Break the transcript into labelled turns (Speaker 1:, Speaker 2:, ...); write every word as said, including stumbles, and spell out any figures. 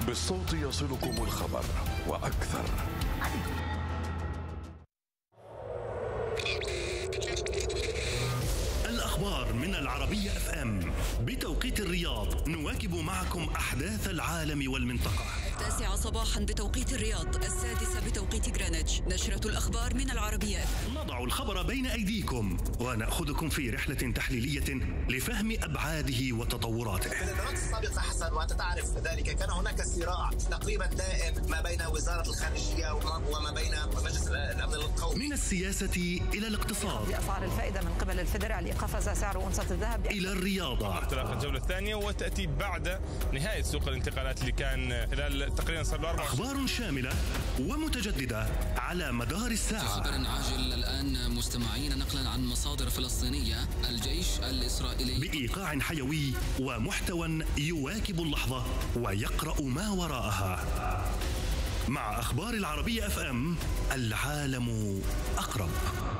Speaker 1: بالصوت يصلكم الخبر وأكثر.
Speaker 2: الأخبار من العربية اف ام بتوقيت الرياض، نواكب معكم أحداث العالم والمنطقة.
Speaker 3: التاسعة صباحا بتوقيت الرياض، السادسة بتوقيت غرينتش. نشرة الأخبار من العربية.
Speaker 2: نضع الخبر بين أيديكم ونأخذكم في رحلة تحليلية لفهم أبعاده وتطوراته.
Speaker 4: في الإدارات السابقة حسن وأنت تعرف ذلك، كان هناك صراع تقريبا دائم ما بين وزارة الخارجية وما بين مجلس الأمن القومي.
Speaker 2: من السياسة إلى الاقتصاد،
Speaker 5: بأسعار الفائدة من قبل الفيدرالي قفز سعر أونصة الذهب،
Speaker 2: إلى الرياضة.
Speaker 6: انطلاق الجولة الثانية وتأتي بعد نهاية سوق الانتقالات اللي كان خلال تقريبا صار له أربع
Speaker 2: أخبار شاملة ومتجددة على مدار الساعة.
Speaker 7: خبر عاجل الآن مستمعين، نقلا عن مصادر فلسطينية، الجيش الإسرائيلي
Speaker 2: بإيقاع حيوي ومحتوى يواكب اللحظة ويقرأ ما وراءها. مع أخبار العربية اف ام، العالم أقرب.